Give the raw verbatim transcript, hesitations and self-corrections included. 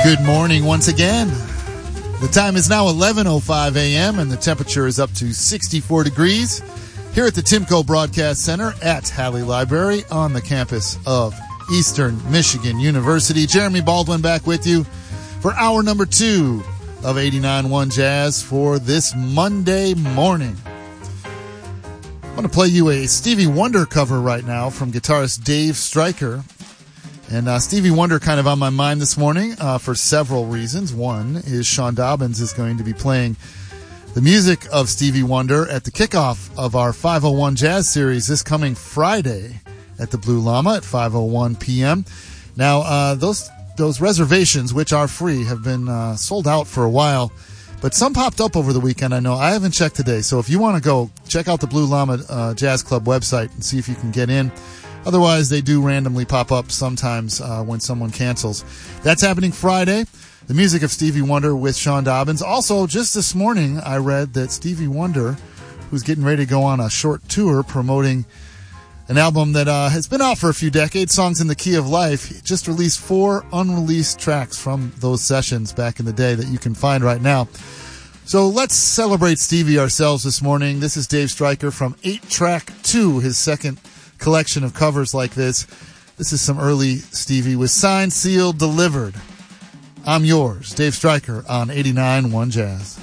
Good morning once again. The time is now eleven oh five a.m. and the temperature is up to sixty-four degrees here at the Timco Broadcast Center at Halley Library on the campus of Eastern Michigan University. Jeremy Baldwin back with you for hour number two of eighty-nine point one Jazz for this Monday morning. I'm going to play you a Stevie Wonder cover right now from guitarist Dave Stryker. And uh, Stevie Wonder kind of on my mind this morning uh, for several reasons. One is Sean Dobbins is going to be playing the music of Stevie Wonder at the kickoff of our five oh one Jazz series this coming Friday at the Blue Llama at five oh one p.m. Now, uh, those those reservations, which are free, have been uh, sold out for a while, but some popped up over the weekend, I know. I haven't checked today, so if you want to go, check out the Blue Llama uh, Jazz Club website and see if you can get in. Otherwise, they do randomly pop up sometimes uh, when someone cancels. That's happening Friday. The music of Stevie Wonder with Sean Dobbins. Also, just this morning, I read that Stevie Wonder, who's getting ready to go on a short tour promoting an album that uh, has been out for a few decades, Songs in the Key of Life, just released four unreleased tracks from those sessions back in the day that you can find right now. So let's celebrate Stevie ourselves this morning. This is Dave Stryker from eight track two, his second collection of covers like this. This is some early Stevie with Signed, Sealed, Delivered. I'm yours, Dave Stryker on eighty-nine point one Jazz.